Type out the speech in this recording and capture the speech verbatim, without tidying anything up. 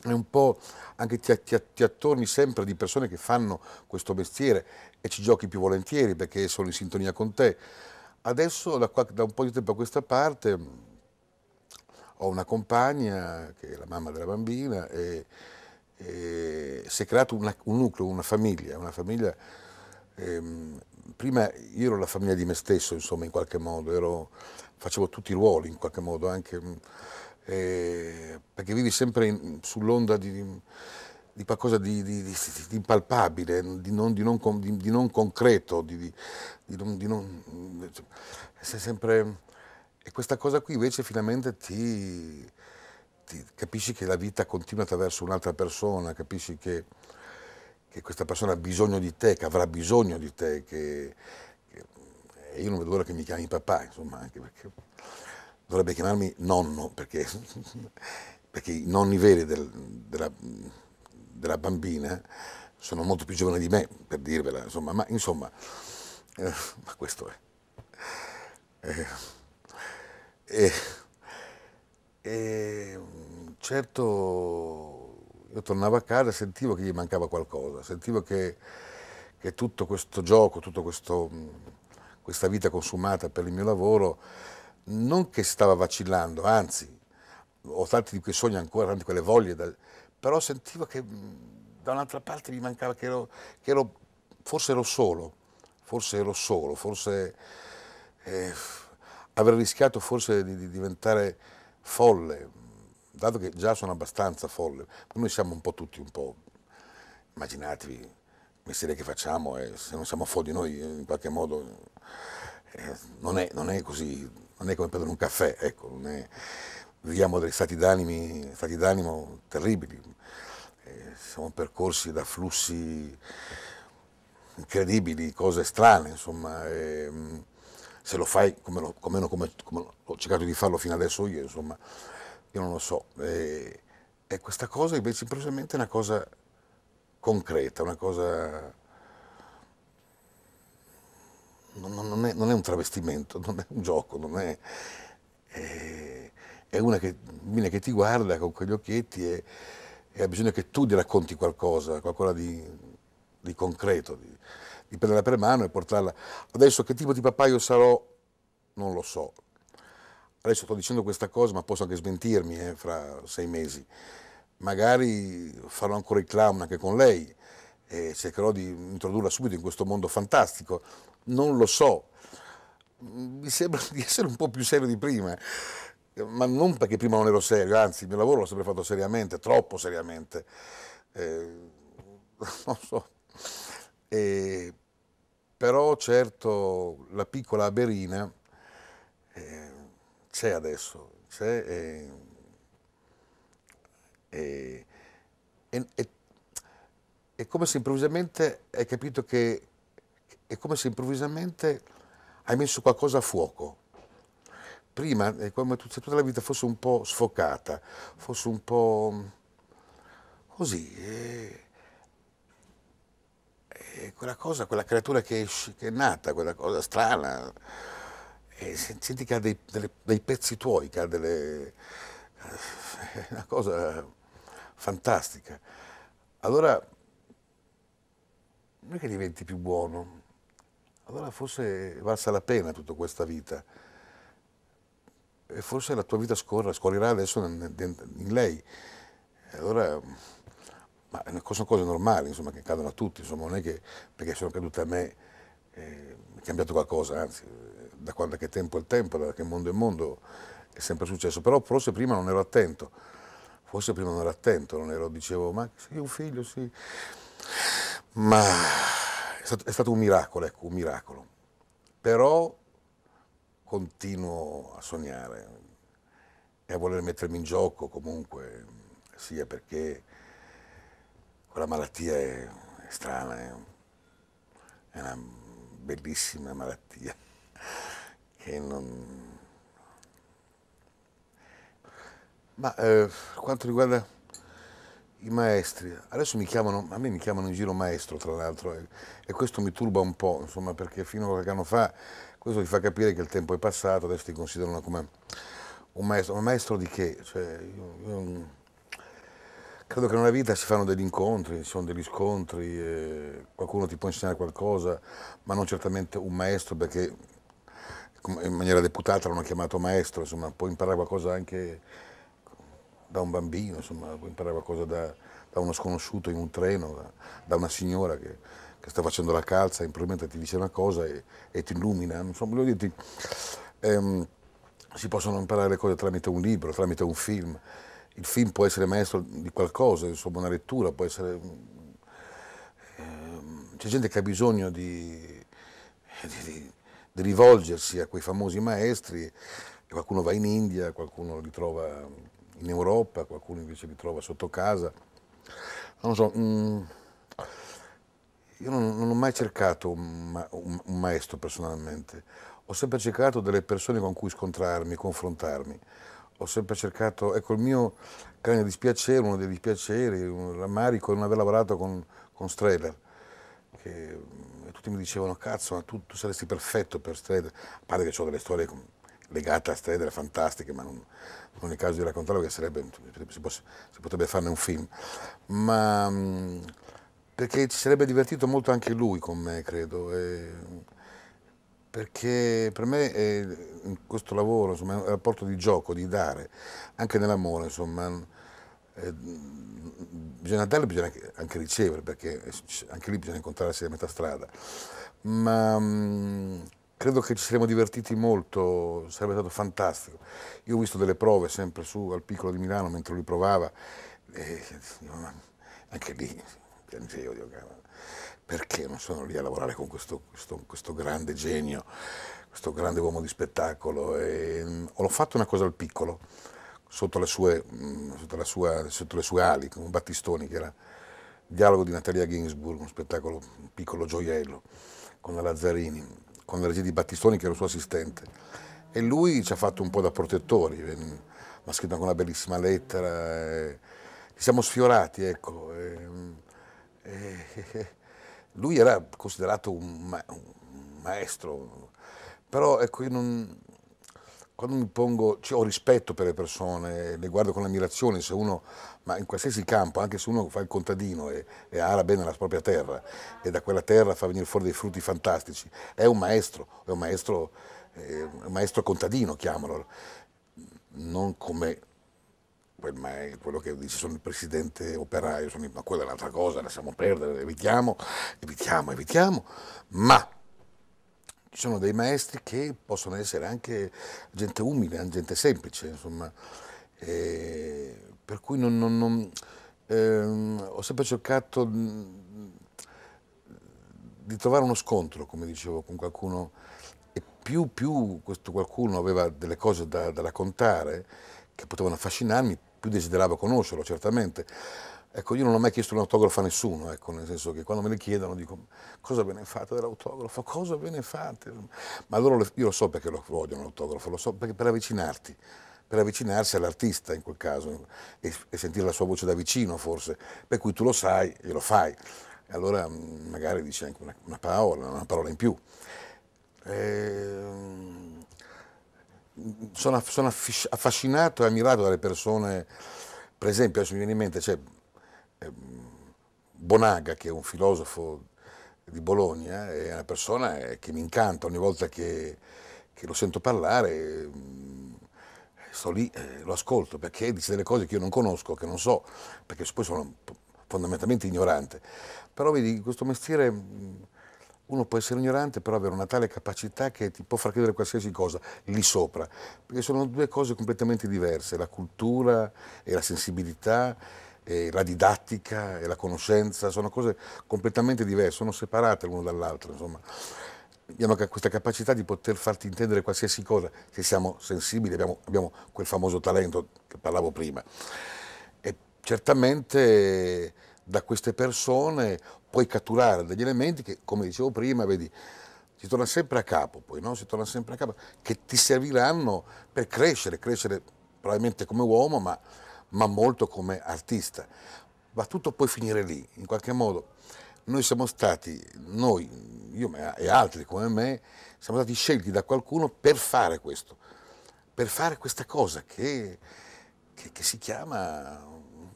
è un po' anche ti, ti, ti attorni sempre di persone che fanno questo mestiere e ci giochi più volentieri perché sono in sintonia con te. Adesso da, qua- da un po' di tempo a questa parte ho una compagna che è la mamma della bambina e, e si è creato una- un nucleo, una famiglia, una famiglia. ehm, Prima io ero la famiglia di me stesso, insomma, in qualche modo, ero- facevo tutti i ruoli, in qualche modo, anche mh, eh, perché vivi sempre in- sull'onda di, di qualcosa di, di- di- di impalpabile, di non, di non con- di- di non concreto, di, di- di non, di non- sei sempre. E questa cosa qui invece finalmente ti, ti capisci che la vita continua attraverso un'altra persona, capisci che, che questa persona ha bisogno di te, che avrà bisogno di te, che, che- e io non vedo l'ora che mi chiami papà, insomma, anche perché dovrebbe chiamarmi nonno, perché, perché i nonni veri del- della, della bambina sono molto più giovani di me, per dirvela, insomma, ma insomma, eh, ma questo è. Eh, e, e certo io tornavo a casa e sentivo che gli mancava qualcosa, sentivo che, che tutto questo gioco, tutta questa vita consumata per il mio lavoro, non che stava vacillando, anzi, ho tanti di quei sogni ancora, tante di quelle voglie, da- però sentivo che mh, da un'altra parte mi mancava, che ero, che ero- forse ero solo, forse ero solo, forse eh, avrei rischiato forse di, di diventare folle, dato che già sono abbastanza folle. Noi siamo un po' tutti un po', immaginatevi, il mestiere che facciamo e se non siamo folli noi eh, in qualche modo eh, non, è, non è così, non è come prendere un caffè, ecco, non è, viviamo degli stati d'animi, stati d'animo terribili, eh, siamo percorsi da flussi incredibili, cose strane, insomma, e, mh, se lo fai come, lo, come, come, come ho cercato di farlo fino adesso io, insomma, io non lo so. E, e questa cosa invece improvvisamente è una cosa concreta, una cosa. Non, non- non è, non è un travestimento, non è un gioco, non è. È, è una che viene che ti guarda con quegli occhietti e, e ha bisogno che tu gli racconti qualcosa, qualcosa di, di concreto, di, di prenderla per mano e portarla. Adesso che tipo di papà io sarò, non lo so. Adesso sto dicendo questa cosa, ma posso anche smentirmi eh, fra sei mesi. Magari farò ancora il clown anche con lei e cercherò di introdurla subito in questo mondo fantastico. Non lo so, mi sembra di essere un po' più serio di prima, ma non perché prima non ero serio, anzi il mio lavoro l'ho sempre fatto seriamente, troppo seriamente. Eh, non so. E, però certo la piccola Aberina eh, c'è adesso, c'è e, e- e- e- è come se improvvisamente hai capito che è come se improvvisamente hai messo qualcosa a fuoco. Prima è come se tutta la vita fosse un po' sfocata, fosse un po' così. E, e quella cosa, quella creatura che è, sc- che è nata, quella cosa strana, e sen- senti che ha dei, delle- dei pezzi tuoi, che ha delle. È una cosa fantastica. Allora, non è che diventi più buono, allora forse è valsa la pena tutta questa vita. E forse la tua vita scorre, scorrerà adesso in, in lei. E allora, ma sono cose normali, insomma, che accadono a tutti, insomma, non è che perché sono cadute a me eh, è cambiato qualcosa, anzi, eh, da quando che tempo è il tempo, da che mondo è il mondo, è sempre successo. Però forse prima non ero attento, forse prima non ero attento, non ero, dicevo, ma sei un figlio, sì. Ma è stato, è stato un miracolo, ecco, un miracolo. Però continuo a sognare e a voler mettermi in gioco comunque, sia perché quella malattia è, è strana, è, è una bellissima malattia che non. Ma eh, quanto riguarda i maestri, adesso mi chiamano, a me mi chiamano in giro maestro tra l'altro e, e questo mi turba un po', insomma, perché fino a qualche anno fa questo ti fa capire che il tempo è passato, adesso ti considerano come un maestro, ma maestro di che? Cioè, io, io Credo che nella vita si fanno degli incontri, ci sono degli scontri, eh, qualcuno ti può insegnare qualcosa, ma non certamente un maestro, perché com- in maniera deputata l'hanno chiamato maestro, insomma, puoi imparare qualcosa anche da un bambino, insomma, puoi imparare qualcosa da, da uno sconosciuto in un treno, da, da una signora che, che sta facendo la calza, e improvvisamente ti dice una cosa e, e ti illumina. Non so, voglio dirti, ehm, si possono imparare le cose tramite un libro, tramite un film. Il film può essere maestro di qualcosa, insomma, una lettura può essere. ehm, C'è gente che ha bisogno di, di- di- di rivolgersi a quei famosi maestri, e qualcuno va in India, qualcuno li trova in Europa, qualcuno invece li trova sotto casa. Non lo so, mm, io non, non ho mai cercato un, ma- un- un maestro personalmente, ho sempre cercato delle persone con cui scontrarmi, confrontarmi. Ho sempre cercato, ecco, il mio grande dispiacere, uno dei dispiaceri, un rammarico, è non aver lavorato con, con Strehler, che mm, tutti mi dicevano, cazzo, ma tu, tu saresti perfetto per Strehler, a parte che ho delle storie con- legate a Strehler fantastiche, ma non, non è il caso di raccontarlo, perché sarebbe, si, poss- si potrebbe farne un film, ma mm, perché ci sarebbe divertito molto anche lui con me, credo, e- perché per me è, in questo lavoro, insomma, è un rapporto di gioco, di dare, anche nell'amore, insomma, eh, bisogna dare, bisogna anche, anche ricevere, perché anche lì bisogna incontrarsi a metà strada, ma mm, credo che ci saremmo divertiti molto, sarebbe stato fantastico. Io ho visto delle prove sempre su al Piccolo di Milano mentre lui provava, e anche lì piangevo, dico, perché non sono lì a lavorare con questo, questo, questo grande genio, questo grande uomo di spettacolo. E, mh, ho fatto una cosa al Piccolo, sotto le sue, mh, sotto la sua- sotto le sue ali, con Battistoni, che era il dialogo di Natalia Ginsburg, un spettacolo, un piccolo gioiello, con la Lazzarini, con la regia di Battistoni, che era il suo assistente. E lui ci ha fatto un po' da protettori, mi ha scritto anche una bellissima lettera, e ci siamo sfiorati, ecco. E, e- lui era considerato un, ma- un maestro, però ecco, io non, quando mi pongo, cioè, ho rispetto per le persone, le guardo con ammirazione, se uno, ma in qualsiasi campo, anche se uno fa il contadino e, e ara bene la propria terra e da quella terra fa venire fuori dei frutti fantastici, è un maestro, è un maestro, eh, un maestro contadino, chiamalo, non come quel ma- quello che dice sono il presidente operaio, sono, ma quella è un'altra cosa, lasciamo perdere, evitiamo, evitiamo, evitiamo, ma ci sono dei maestri che possono essere anche gente umile, gente semplice, insomma. E per cui non, non- non- ehm, ho sempre cercato mh, di trovare uno scontro, come dicevo, con qualcuno, e più, più questo qualcuno aveva delle cose da, da raccontare che potevano affascinarmi, più desideravo conoscerlo, certamente. Ecco, io non ho mai chiesto un autografo a nessuno, ecco, nel senso che quando me ne chiedono dico cosa ve ne fate dell'autografo, cosa ve ne fate? Ma loro, lo- io lo so perché lo vogliono l'autografo, lo so perché per avvicinarti, per avvicinarsi all'artista in quel caso e, e sentire la sua voce da vicino forse, per cui tu lo sai e lo fai. E allora mm, magari dici anche una, una parola, una parola in più. Ehm, sono, sono affis- affascinato e ammirato dalle persone, per esempio, adesso mi viene in mente, c'è ehm, Bonaga, che è un filosofo di Bologna, è una persona eh, che mi incanta ogni volta che, che lo sento parlare, mm, sto lì, eh, lo ascolto, perché dice delle cose che io non conosco, che non so, perché poi sono fondamentalmente ignorante. Però vedi, questo mestiere, mm, uno può essere ignorante, però avere una tale capacità che ti può far credere qualsiasi cosa lì sopra, perché sono due cose completamente diverse, la cultura e la sensibilità, e la didattica e la conoscenza, sono cose completamente diverse, sono separate l'uno dall'altro, insomma. Abbiamo questa capacità di poter farti intendere qualsiasi cosa, se siamo sensibili, abbiamo, abbiamo quel famoso talento che parlavo prima. E certamente da queste persone puoi catturare degli elementi che, come dicevo prima, vedi, si torna sempre a capo, poi, no? Si torna sempre a capo, che ti serviranno per crescere, crescere probabilmente come uomo, ma, ma molto come artista. Va tutto poi finire lì, in qualche modo. Noi siamo stati, noi, io e altri come me, siamo stati scelti da qualcuno per fare questo, per fare questa cosa che, che, che si chiama